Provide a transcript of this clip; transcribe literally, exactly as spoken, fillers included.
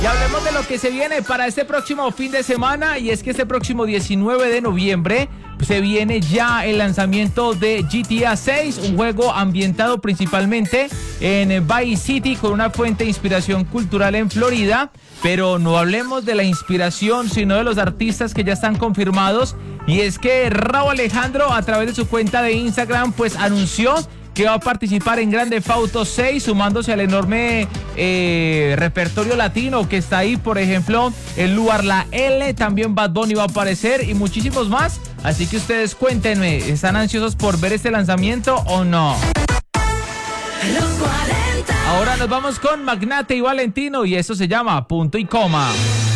Y hablemos de lo que se viene para este próximo fin de semana, y es que este próximo diecinueve de noviembre se viene ya el lanzamiento de G T A seis, un juego ambientado principalmente en Vice City con una fuente de inspiración cultural en Florida. Pero no hablemos de la inspiración, sino de los artistas que ya están confirmados. Y es que Rauw Alejandro, a través de su cuenta de Instagram, pues anunció que va a participar en Grand Theft Auto seis, sumándose al enorme eh, repertorio latino que está ahí. Por ejemplo, el Luar La L, también Bad Bunny va a aparecer y muchísimos más. Así que ustedes cuéntenme, ¿están ansiosos por ver este lanzamiento o no? Ahora nos vamos con Magnate y Valentino, y esto se llama Punto y Coma.